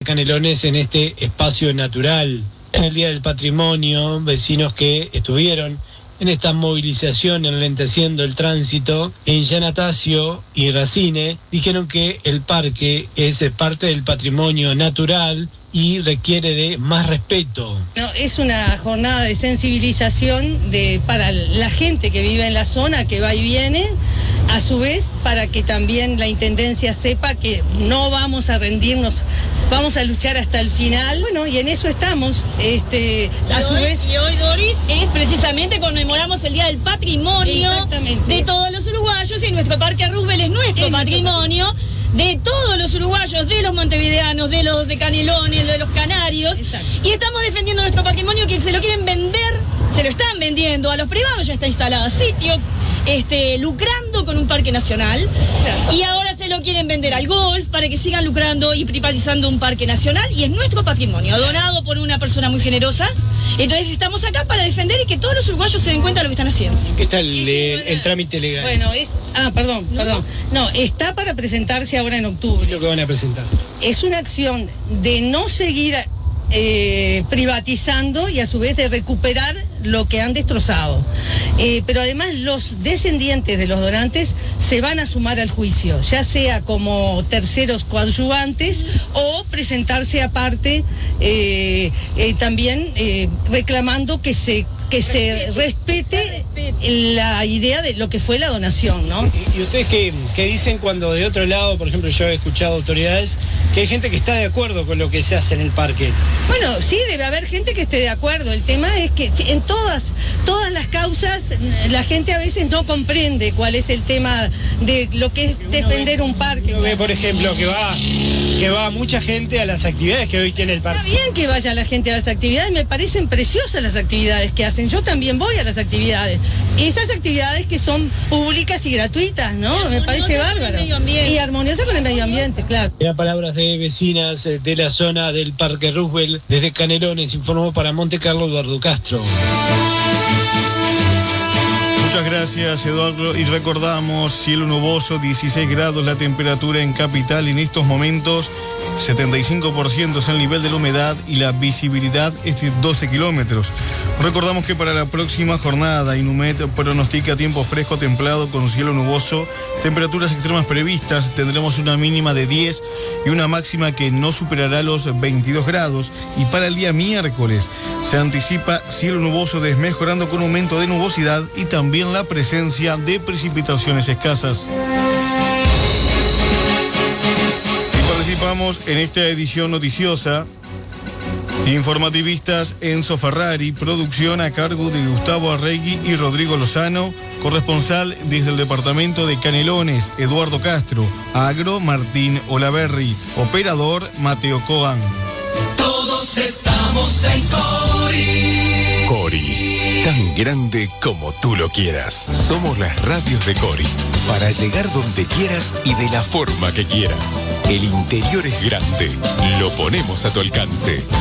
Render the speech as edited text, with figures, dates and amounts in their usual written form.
Canelones en este espacio natural. En el Día del Patrimonio, vecinos que estuvieron en esta movilización enlenteciendo el tránsito en Yanatacio y Racine, dijeron que el parque es parte del patrimonio natural y requiere de más respeto. No, es una jornada de sensibilización para la gente que vive en la zona, que va y viene, a su vez para que también la Intendencia sepa que no vamos a rendirnos, vamos a luchar hasta el final. Bueno, y en eso estamos. A su vez... Y hoy, Doris, es precisamente conmemoramos el Día del Patrimonio de todos los uruguayos, y nuestro Parque Roosevelt es nuestro patrimonio de todos los uruguayos, de los montevideanos, de los de Canelones, de los canarios. Exacto. Y estamos defendiendo nuestro patrimonio, que se lo quieren vender, se lo están vendiendo a los privados, ya está instalado sitio, lucrando con un parque nacional. Claro. Y ahora se lo quieren vender al golf para que sigan lucrando y privatizando un parque nacional, y es nuestro patrimonio, donado por una persona muy generosa. Entonces estamos acá para defender y que todos los uruguayos se den cuenta de lo que están haciendo. ¿En qué está el trámite legal? Bueno, perdón. No, está para presentarse ahora en octubre. ¿Qué es lo que van a presentar? Es una acción de no seguir privatizando y a su vez de recuperar lo que han destrozado. Pero además los descendientes de los donantes se van a sumar al juicio, ya sea como terceros coadyuvantes o presentarse aparte, también reclamando que se respete la idea de lo que fue la donación, ¿no? ¿Y ustedes qué dicen cuando de otro lado, por ejemplo, yo he escuchado autoridades que hay gente que está de acuerdo con lo que se hace en el parque? Bueno, sí, debe haber gente que esté de acuerdo. El tema es que en todas las causas la gente a veces no comprende cuál es el tema de lo que es defender un parque. Uno ve, por ejemplo, que va mucha gente a las actividades que hoy tiene el parque. Está bien que vaya la gente a las actividades, me parecen preciosas las actividades que hacen. Yo también voy a las actividades. Esas actividades que son públicas y gratuitas, ¿no? Me parece bárbaro. Y armoniosa con el medio ambiente, claro. Eran palabras de vecinas de la zona del Parque Roosevelt. Desde Canelones informó para Monte Carlo Eduardo Castro. Muchas gracias, Eduardo, y recordamos, cielo nuboso, 16 grados la temperatura en Capital en estos momentos, 75% es el nivel de la humedad y la visibilidad es de 12 kilómetros. Recordamos que para la próxima jornada Inumet pronostica tiempo fresco templado con cielo nuboso, temperaturas extremas previstas, tendremos una mínima de 10 y una máxima que no superará los 22 grados, y para el día miércoles se anticipa cielo nuboso desmejorando con aumento de nubosidad y también la presencia de precipitaciones escasas. Y participamos en esta edición noticiosa. Informativistas Enzo Ferrari, producción a cargo de Gustavo Arregui y Rodrigo Lozano, corresponsal desde el departamento de Canelones, Eduardo Castro, agro Martín Olaverri, operador Mateo Coan. Todos estamos en Cori. Cori, tan grande como tú lo quieras. Somos las radios de Cori, para llegar donde quieras y de la forma que quieras. El interior es grande, lo ponemos a tu alcance.